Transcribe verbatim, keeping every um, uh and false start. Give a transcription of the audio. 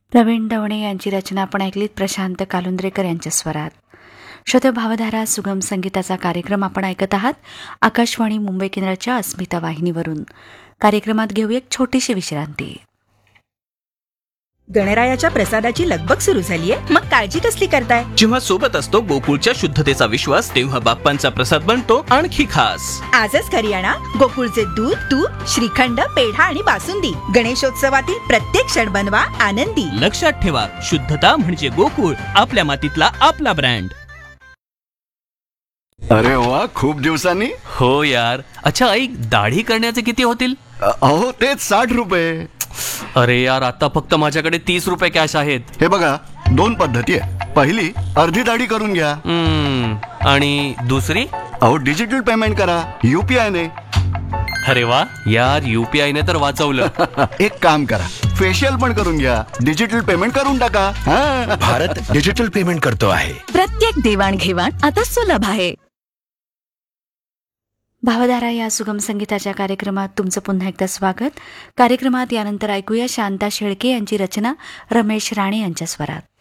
प्रवीण दवणे यांची रचना आपण ऐकलीत प्रशांत कालुंद्रेकर यांच्या स्वरात. श्रोते, भावधारा सुगम संगीताचा कार्यक्रम आपण ऐकत आहात आकाशवाणी मुंबई केंद्राच्या अस्मिता वाहिनीवरून. कार्यक्रमात घेऊ एक छोटीशी विश्रांती. गणरायाच्या प्रसादाची लगबग सुरू झालीये, मग काळजी कसली करताय? जेव्हा सोबत असतो गोकुळच्या शुद्धतेचा विश्वास, तेव्हा बाप्पांचा प्रसाद बनतो आणखी खास. आजच घरी आणा गोकुळचे दूध, तूप, श्रीखंड, पेढा आणि बासुंदी. गणेशोत्सवातील प्रत्येक क्षण बनवा आनंदी. लक्षात ठेवा, शुद्धता म्हणजे गोकुळ, आपल्या मातीतला आपला ब्रँड. अरे वा, खूप दिवसांनी. हो यार. अच्छा ऐक, दाढी करण्याचे किती होतील? अहो तेच साठ रुपये. अरे यार, आता फक्त माझ्याकडे तीस रुपये कॅश आहेत. हे बघा, दोन पद्धती आहे. पहिली, अर्धी दाढी करून घ्या. हम्म, आणि दुसरी? अहो डिजिटल पेमेंट करा युपीआय ने. अरे वा यार, युपीआय ने तर वाचवलं. एक काम करा, फेशियल पण करून घ्या, डिजिटल पेमेंट करून टाका. भारत डिजिटल पेमेंट करतो आहे. प्रत्येक देवाणघेवाण आता सुलभ आहे. भावधारा या सुगम संगीताच्या कार्यक्रमात तुमचं पुन्हा एकदा स्वागत. कार्यक्रमात यानंतर ऐकूया शांता शेळके यांची रचना रमेश राणे यांच्या स्वरात.